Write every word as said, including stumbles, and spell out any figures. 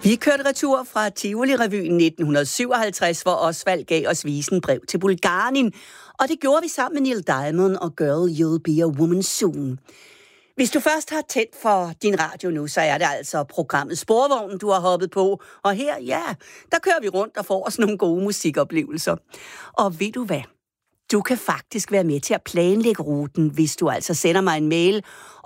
Vi kørte retur fra Tivoli-revyen nitten syvoghalvtreds, hvor Osvald gav os visen Brev til Bulgarien, og det gjorde vi sammen med Neil Diamond og Girl, You'll Be a Woman Soon. Hvis du først har tændt for din radio nu, så er det altså programmet Sporvognen, du har hoppet på. Og her, ja, der kører vi rundt og får os nogle gode musikoplevelser. Og ved du hvad? Du kan faktisk være med til at planlægge ruten, hvis du altså sender mig en mail